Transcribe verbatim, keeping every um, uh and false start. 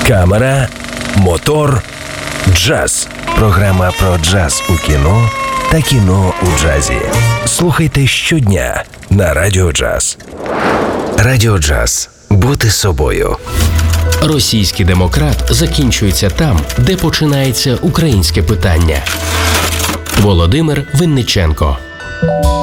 камера, мотор, джаз. Програма про джаз у кіно та кіно у джазі. Слухайте щодня на Радіо Джаз. Радіо Джаз. Бути собою. Російський демократ закінчується там, де починається українське питання. Володимир Винниченко.